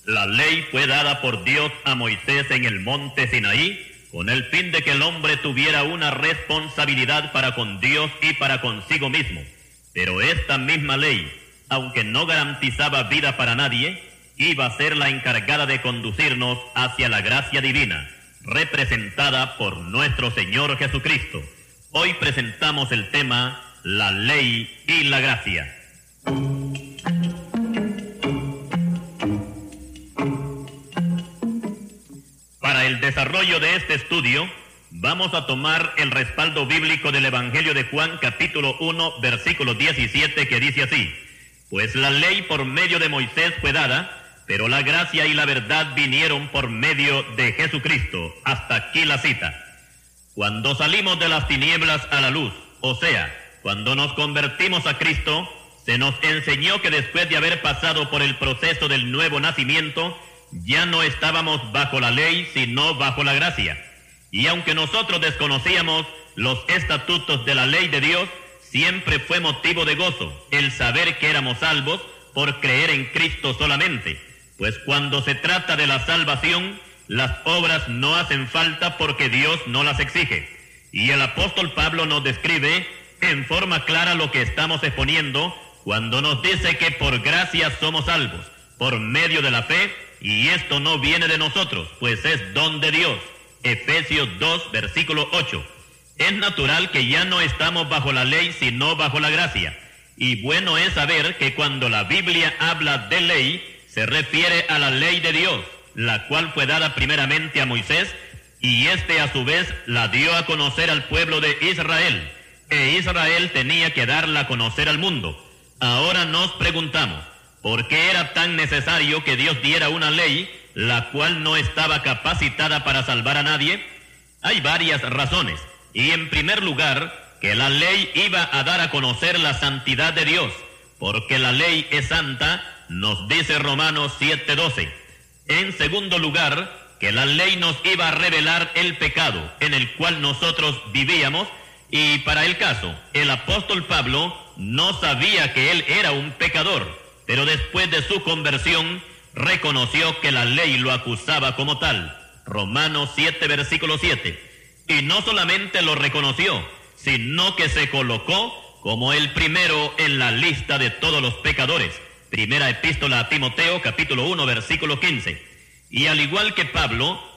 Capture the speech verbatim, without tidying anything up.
La ley fue dada por Dios a Moisés en el monte Sinaí, con el fin de que el hombre tuviera una responsabilidad para con Dios y para consigo mismo. Pero esta misma ley, aunque no garantizaba vida para nadie, iba a ser la encargada de conducirnos hacia la gracia divina, representada por nuestro Señor Jesucristo. Hoy presentamos el tema, la ley y la gracia. Para el desarrollo de este estudio, vamos a tomar el respaldo bíblico del Evangelio de Juan, capítulo uno, versículo diecisiete, que dice así: Pues la ley por medio de Moisés fue dada, pero la gracia y la verdad vinieron por medio de Jesucristo. Hasta aquí la cita. Cuando salimos de las tinieblas a la luz, o sea, cuando nos convertimos a Cristo, se nos enseñó que después de haber pasado por el proceso del nuevo nacimiento, ya no estábamos bajo la ley, sino bajo la gracia. Y aunque nosotros desconocíamos los estatutos de la ley de Dios, siempre fue motivo de gozo el saber que éramos salvos por creer en Cristo solamente. Pues cuando se trata de la salvación, las obras no hacen falta porque Dios no las exige. Y el apóstol Pablo nos describe en forma clara lo que estamos exponiendo cuando nos dice que por gracia somos salvos, por medio de la fe, y esto no viene de nosotros, pues es don de Dios. Efesios dos, versículo ocho. Es natural que ya no estamos bajo la ley, sino bajo la gracia. Y bueno es saber que cuando la Biblia habla de ley, se refiere a la ley de Dios, la cual fue dada primeramente a Moisés, y éste a su vez la dio a conocer al pueblo de Israel, e Israel tenía que darla a conocer al mundo. Ahora nos preguntamos, ¿por qué era tan necesario que Dios diera una ley, la cual no estaba capacitada para salvar a nadie? Hay varias razones, y en primer lugar, que la ley iba a dar a conocer la santidad de Dios, porque la ley es santa, nos dice Romanos siete doce. En segundo lugar, que la ley nos iba a revelar el pecado en el cual nosotros vivíamos, y para el caso, el apóstol Pablo no sabía que él era un pecador, pero después de su conversión reconoció que la ley lo acusaba como tal. Romanos siete, versículo siete. Y no solamente lo reconoció, sino que se colocó como el primero en la lista de todos los pecadores. Primera epístola a Timoteo, capítulo uno, versículo quince. Y al igual que Pablo,